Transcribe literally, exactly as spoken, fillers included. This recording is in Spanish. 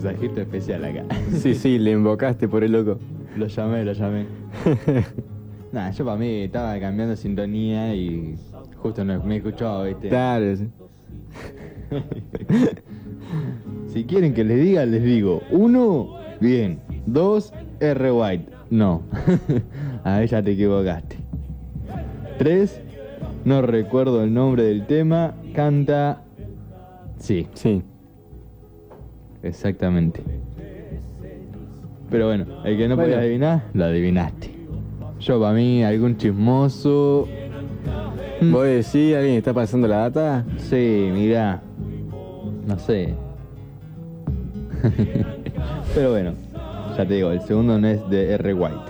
mensajito especial acá. Sí, sí, le invocaste por el loco. Lo llamé, lo llamé. Nah, yo para mí estaba cambiando sintonía y justo no me escuchaba, ¿viste? Claro, sí. Si quieren que les diga, les digo. Uno, bien. Dos, R. White. No. Ahí ya te equivocaste. Tres, no recuerdo el nombre del tema. Canta... Sí, Sí. exactamente. Pero bueno, el que no Bueno. podía adivinar, lo adivinaste. Yo para mí, algún chismoso... ¿Vos decís, alguien está pasando la data? Sí, mirá. No sé. Pero bueno, ya te digo, el segundo no es de R. White.